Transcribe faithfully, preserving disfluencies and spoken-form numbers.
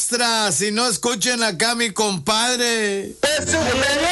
Si no escuchen acá a mi compadre. ¡Es un